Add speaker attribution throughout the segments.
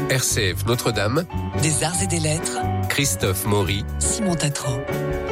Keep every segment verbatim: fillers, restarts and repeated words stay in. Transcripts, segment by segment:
Speaker 1: R C F Notre-Dame,
Speaker 2: des arts et des lettres,
Speaker 1: Christophe Maury,
Speaker 2: Simon Tatran.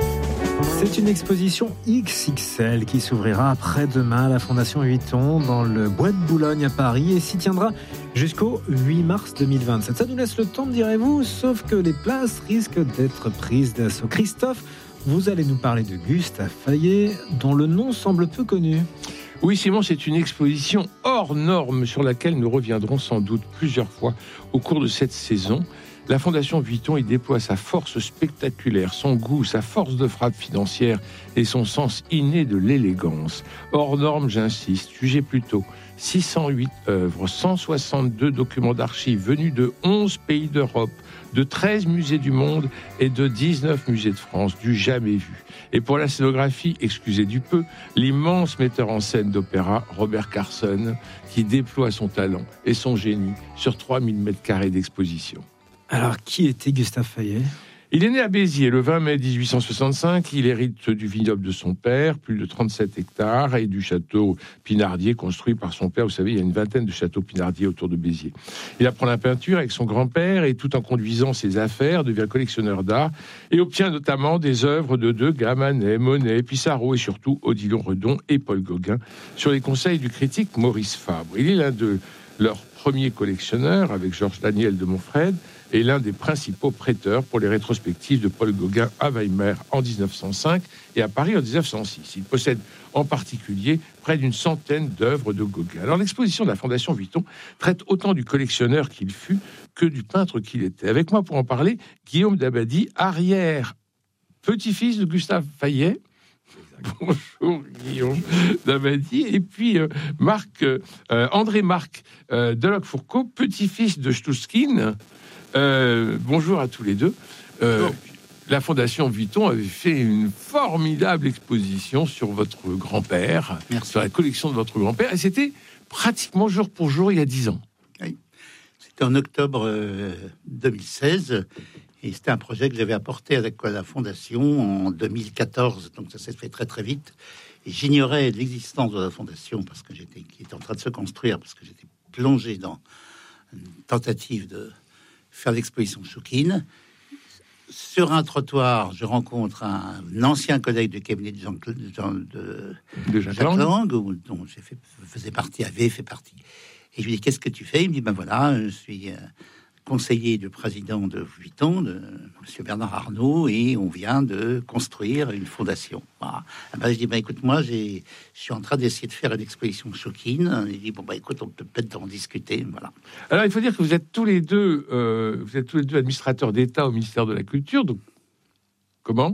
Speaker 3: C'est une exposition X X L qui s'ouvrira après-demain à la Fondation Vuitton dans le Bois de Boulogne à Paris et s'y tiendra jusqu'au huit mars deux mille vingt-sept. Ça nous laisse le temps, direz-vous, sauf que les places risquent d'être prises d'assaut. Christophe, vous allez nous parler de Gustave Fayet, dont le nom semble peu connu.
Speaker 4: Oui, Simon, c'est une exposition hors norme sur laquelle nous reviendrons sans doute plusieurs fois au cours de cette saison. La Fondation Vuitton y déploie sa force spectaculaire, son goût, sa force de frappe financière et son sens inné de l'élégance. Hors norme, j'insiste, jugez plutôt six cent huit œuvres, cent soixante-deux documents d'archives venus de onze pays d'Europe, de treize musées du monde et de dix-neuf musées de France, du jamais vu. Et pour la scénographie, excusez du peu, l'immense metteur en scène d'opéra, Robert Carson, qui déploie son talent et son génie sur trois mille mètres carrés d'exposition.
Speaker 3: Alors, qui était Gustave Fayet ?
Speaker 4: Il est né à Béziers le vingt mai dix-huit cent soixante-cinq. Il hérite du vignoble de son père, plus de trente-sept hectares, et du château Pinardier construit par son père. Vous savez, il y a une vingtaine de châteaux Pinardier autour de Béziers. Il apprend la peinture avec son grand-père et tout en conduisant ses affaires, devient collectionneur d'art et obtient notamment des œuvres de Degas, Manet, Monet, Pissarro et surtout Odilon Redon et Paul Gauguin sur les conseils du critique Maurice Fabre. Il est l'un de leurs premiers collectionneurs avec Georges Daniel de Montfred et l'un des principaux prêteurs pour les rétrospectives de Paul Gauguin à Weimar en dix-neuf cent cinq et à Paris en dix-neuf cent six. Il possède en particulier près d'une centaine d'œuvres de Gauguin. Alors l'exposition de la Fondation Vuitton traite autant du collectionneur qu'il fut que du peintre qu'il était. Avec moi pour en parler, Guillaume Dabadi, arrière petit-fils de Gustave Fayet. Bonjour Guillaume Dabadi. Et puis euh, Marc, euh, André Marc euh, Deloc-Fourcault, petit-fils de Stouskine. Euh, bonjour à tous les deux. Euh, la Fondation Vuitton avait fait une formidable exposition sur votre grand-père, Merci. sur la collection de votre grand-père, et c'était pratiquement jour pour jour il y a dix ans.
Speaker 5: Oui. C'était en octobre euh, deux mille seize, et c'était un projet que j'avais apporté avec la Fondation en deux mille quatorze, donc ça s'est fait très très vite. Et j'ignorais l'existence de la Fondation parce que j'étais, qui était en train de se construire, parce que j'étais plongé dans une tentative de faire l'exposition Choukine. Sur un trottoir, je rencontre un, un ancien collègue du cabinet de, Jean, de, Jean, de,
Speaker 4: de Jacques Lang,
Speaker 5: dont j'ai fait, faisait partie, avait fait partie. Et je lui dis, qu'est-ce que tu fais ? Il me dit, ben voilà, je suis euh, conseiller du président de Vuitton, de Monsieur Bernard Arnault, et on vient de construire une fondation. Voilà. Ben, je dis, ben écoute, moi, j'ai, je suis en train d'essayer de faire une exposition Choukine. Il dit, bon, ben écoute, on peut peut-être en discuter. Voilà.
Speaker 4: Alors, il faut dire que vous êtes tous les deux, euh, vous êtes tous les deux administrateurs d'État au ministère de la Culture. Donc, comment ?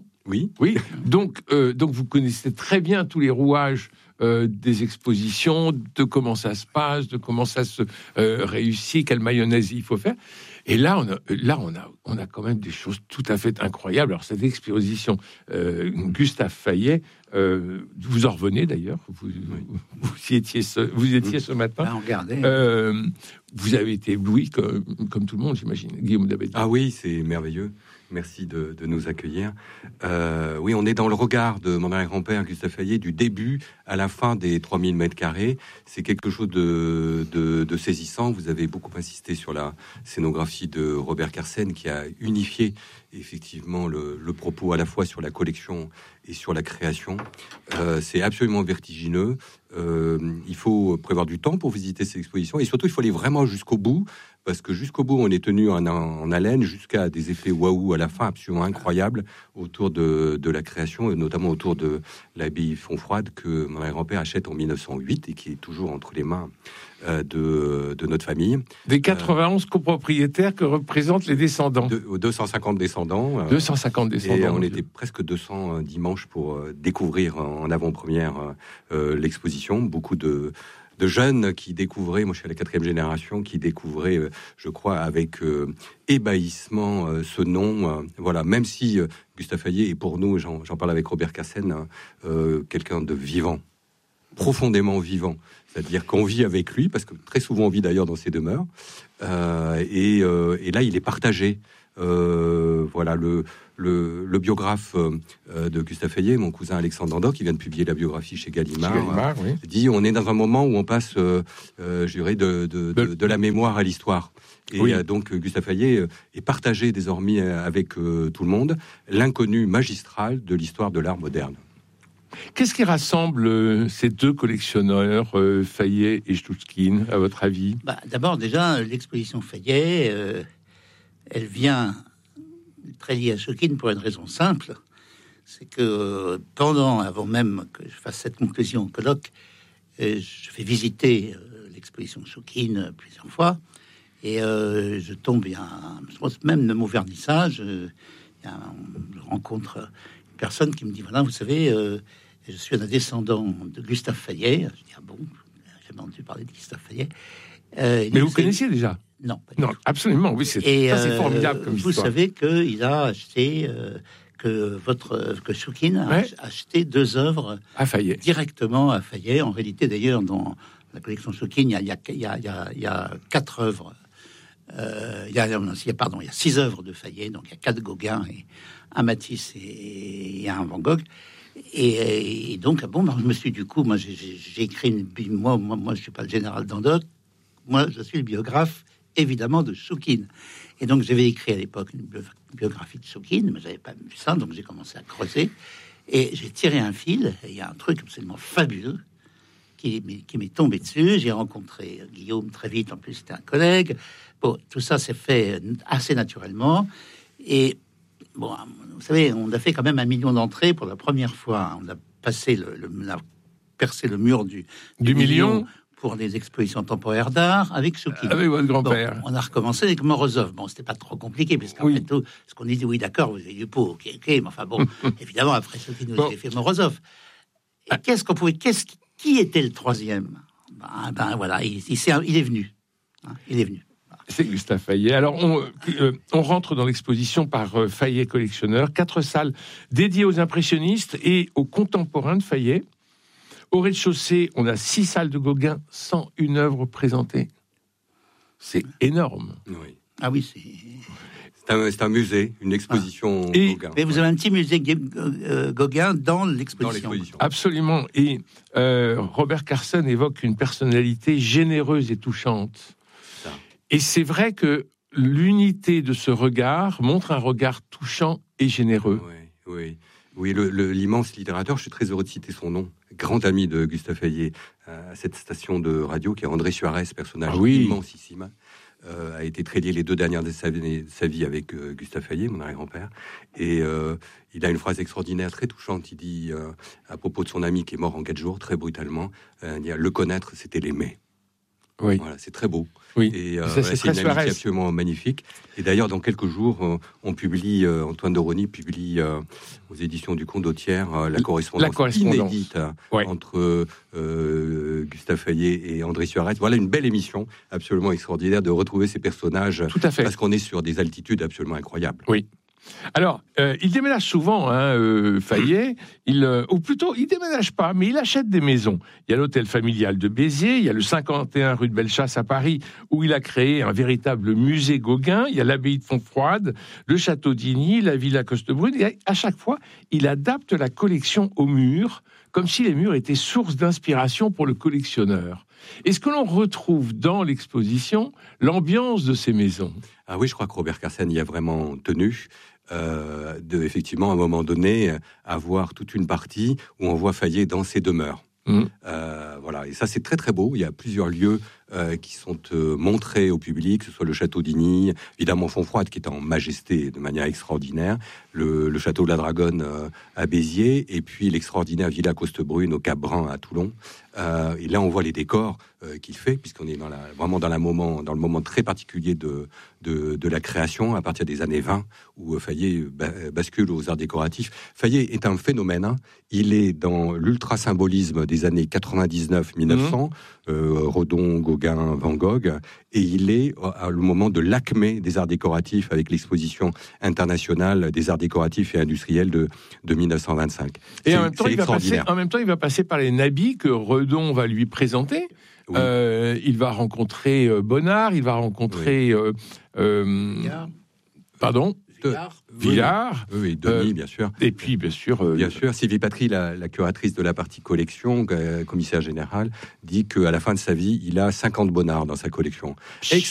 Speaker 6: Oui.
Speaker 4: Oui. Donc, euh, donc, vous connaissez très bien tous les rouages euh, des expositions, de comment ça se passe, de comment ça se euh, réussit, quelle mayonnaise il faut faire. Et là, on a, là, on a, on a quand même des choses tout à fait incroyables. Alors, cette exposition, euh, Gustave Fayet, euh, vous en revenez d'ailleurs. Vous, vous, vous y étiez ce, vous étiez ce matin.
Speaker 5: Là, on regardait.
Speaker 4: Euh, vous avez été ébloui comme, comme tout le monde, j'imagine. Guillaume Dabadi.
Speaker 6: Ah oui, c'est merveilleux. Merci de, de nous accueillir. Euh, oui, on est dans le regard de mon arrière-grand-père Gustave Fayet du début à la fin des trois mille mètres carrés. C'est quelque chose de, de, de saisissant. Vous avez beaucoup insisté sur la scénographie de Robert Carson qui a unifié effectivement le, le propos à la fois sur la collection et sur la création. Euh, c'est absolument vertigineux. Euh, il faut prévoir du temps pour visiter ces expositions et surtout il faut aller vraiment jusqu'au bout. Parce que jusqu'au bout, on est tenu en, en haleine jusqu'à des effets waouh à la fin absolument incroyables autour de, de la création, et notamment autour de l'abbaye Fontfroide que mon grand-père achète en mille neuf cent huit et qui est toujours entre les mains euh, de, de notre famille.
Speaker 4: Des quatre-vingt-onze euh, copropriétaires que représentent les descendants.
Speaker 6: De, deux cent cinquante descendants. Euh,
Speaker 4: deux cent cinquante descendants.
Speaker 6: Et on était presque deux cents dimanches pour euh, découvrir en avant-première euh, l'exposition. Beaucoup de... de jeunes qui découvraient, moi je suis à la quatrième génération, qui découvraient, euh, je crois, avec euh, ébahissement euh, ce nom. Euh, voilà, même si euh, Gustave Fayet est pour nous, j'en, j'en parle avec Robert Cassen, hein, euh, quelqu'un de vivant, profondément vivant. C'est-à-dire qu'on vit avec lui, parce que très souvent on vit d'ailleurs dans ses demeures. Euh, et, euh, et là, il est partagé. Euh, voilà, le, le, le biographe euh, de Gustave Fayet, mon cousin Alexandre Dandot, qui vient de publier la biographie chez Gallimard,
Speaker 4: Gallimard oui.
Speaker 6: dit on est dans un moment où on passe, euh, euh, je dirais, de, de, de, de la mémoire à l'histoire. Et oui. euh, donc Gustave Fayet euh, est partagé désormais avec euh, tout le monde, l'inconnu magistral de l'histoire de l'art moderne.
Speaker 4: Qu'est-ce qui rassemble euh, ces deux collectionneurs, euh, Fayet et Stouchkine, à votre avis?
Speaker 5: Bah, d'abord, déjà, l'exposition Fayet, euh, elle vient très liée à Stouchkine pour une raison simple. C'est que pendant, avant même que je fasse cette conclusion au colloque, euh, je fais visiter euh, l'exposition Stouchkine plusieurs fois. Et euh, je tombe, il y a un, même de mon vernissage, euh, il y a un, je rencontre une personne qui me dit, voilà, vous savez, euh, je suis un descendant de Gustave Fayet. Je dis, ah bon, j'ai jamais entendu parler de Gustave Fayet. Euh,
Speaker 4: Mais vous connaissiez déjà?
Speaker 5: Non, pas
Speaker 4: non,
Speaker 5: tout.
Speaker 4: Absolument, oui, c'est,
Speaker 5: et,
Speaker 4: ça, c'est
Speaker 5: euh,
Speaker 4: formidable comme
Speaker 5: vous
Speaker 4: histoire.
Speaker 5: Vous savez qu'il a acheté, euh, que votre, que Stouchkine a
Speaker 4: ouais.
Speaker 5: acheté deux œuvres
Speaker 4: à Fayet.
Speaker 5: Directement à Fayet. En réalité, d'ailleurs, dans la collection Stouchkine, il y a, il y a, il y a, il y a quatre œuvres. Euh, il y a, pardon, il y a six œuvres de Fayet, donc il y a quatre Gauguin, et un Matisse et, et un Van Gogh. Et, et donc, bon, je me suis du coup, moi, j'ai, j'ai écrit une, moi, moi, moi, je suis pas le général Dandot, moi, je suis le biographe, évidemment, de Stouchkine. Et donc, j'avais écrit à l'époque une biographie de Stouchkine, mais j'avais pas vu ça, donc j'ai commencé à creuser et j'ai tiré un fil. Et il y a un truc absolument fabuleux qui, qui m'est tombé dessus. J'ai rencontré Guillaume très vite, en plus, c'était un collègue. Bon, tout ça s'est fait assez naturellement. Et bon, vous savez, on a fait quand même un million d'entrées pour la première fois. On a passé le, le on a percé le mur du,
Speaker 4: du, du million, million
Speaker 5: pour des expositions temporaires d'art avec Stouchkine.
Speaker 4: Avec votre grand-père.
Speaker 5: Bon, on a recommencé avec Morozov. Bon, c'était pas trop compliqué, parce qu'en
Speaker 4: oui.
Speaker 5: fait, tout ce qu'on dit, oui, d'accord, vous avez du pot, ok, ok, mais enfin bon, évidemment, après Stouchkine nous bon. a fait Morozov. Et ah. qu'est-ce qu'on pouvait, qu'est-ce qui était le troisième? Ben, ben voilà, il, il, il est venu. Hein, il est venu.
Speaker 4: C'est Gustave Fayet. Alors, on, euh, on rentre dans l'exposition par euh, Fayet collectionneur. Quatre salles dédiées aux impressionnistes et aux contemporains de Fayet. Au rez-de-chaussée, on a six salles de Gauguin, cent une œuvres présentées. C'est énorme.
Speaker 6: Oui.
Speaker 5: Ah oui, c'est...
Speaker 6: C'est un, c'est un musée, une exposition
Speaker 4: ah. et,
Speaker 6: Gauguin.
Speaker 5: Mais vous avez un petit musée euh, Gauguin dans l'exposition.
Speaker 6: Dans l'exposition.
Speaker 4: Absolument. Et euh, Robert Carson évoque une personnalité généreuse et touchante. Ça. Et c'est vrai que l'unité de ce regard montre un regard touchant et généreux.
Speaker 6: Oui, oui. Oui, le, le, l'immense littérateur, je suis très heureux de citer son nom, grand ami de Gustave Fayet, euh, à cette station de radio, qui est André Suarez, personnage ah oui. immensissime, euh, a été très lié les deux dernières années de sa vie avec euh, Gustave Fayet, mon arrière-grand-père, et euh, il a une phrase extraordinaire, très touchante, il dit, euh, à propos de son ami qui est mort en quatre jours, très brutalement, euh, il dit, le connaître, c'était l'aimer.
Speaker 4: Oui.
Speaker 6: Voilà, c'est très beau.
Speaker 4: Oui.
Speaker 6: Et euh,
Speaker 4: ça,
Speaker 6: voilà,
Speaker 4: c'est,
Speaker 6: c'est une
Speaker 4: Suarez.
Speaker 6: amitié absolument magnifique. Et d'ailleurs, dans quelques jours, on, on publie, euh, Antoine de Rony publie euh, aux éditions du Condottière euh, la correspondance,
Speaker 4: la correspondance.
Speaker 6: inédite ouais. entre euh, Gustave Fayet et André Suarez. Voilà une belle émission absolument extraordinaire de retrouver ces personnages.
Speaker 4: Tout à fait.
Speaker 6: Parce qu'on est sur des altitudes absolument incroyables.
Speaker 4: Oui. Alors, euh, il déménage souvent, hein, euh, Fayet, il, euh, ou plutôt, il déménage pas, mais il achète des maisons. Il y a l'hôtel familial de Béziers, il y a le cinquante et un rue de Bellechasse à Paris, où il a créé un véritable musée Gauguin, il y a l'abbaye de Fontfroide, le château d'Igny, la villa Costebrune, et à chaque fois, il adapte la collection aux murs, comme si les murs étaient source d'inspiration pour le collectionneur. Est-ce que l'on retrouve dans l'exposition l'ambiance de ces maisons ?
Speaker 6: Ah oui, je crois que Robert Carsen y a vraiment tenu. Euh, de, effectivement, à un moment donné, avoir toute une partie où on voit Fayet dans ses demeures. Mmh. Euh, voilà, et ça c'est très très beau. Il y a plusieurs lieux euh, qui sont euh, montrés au public, que ce soit le château d'Igny, évidemment Fontfroide qui est en majesté de manière extraordinaire, le, le château de la Dragonne euh, à Béziers, et puis l'extraordinaire villa Costebrune au Cap Brun à Toulon. Euh, et là on voit les décors euh, qu'il fait, puisqu'on est dans la, vraiment dans, la moment, dans le moment très particulier de, de, de la création, à partir des années vingt, où Fayet ba- bascule aux arts décoratifs. Fayet est un phénomène, hein. Il est dans l'ultra-symbolisme des années quatre-vingt-dix-neuf mille neuf cents, mmh. euh, Rodin, Gauguin, Van Gogh, et il est à le moment de l'acmé des arts décoratifs avec l'exposition internationale des arts décoratifs et industriels de, de mille neuf cent vingt-cinq.
Speaker 4: Et
Speaker 6: c'est,
Speaker 4: en même, temps, il va passer, en même temps, il va passer par les nabis que Redon va lui présenter. Oui. Euh, il va rencontrer euh, Bonnard, il va rencontrer... Oui. Euh, euh, Pardon
Speaker 5: Villard.
Speaker 4: Villard.
Speaker 6: Oui, oui, Denis,
Speaker 4: Euh,
Speaker 6: bien sûr.
Speaker 4: Et puis, bien sûr... euh,
Speaker 6: Bien sûr, Sylvie Patry, la, la curatrice de la partie collection, euh, commissaire général, dit qu'à la fin de sa vie, il a cinquante bonnards dans sa collection.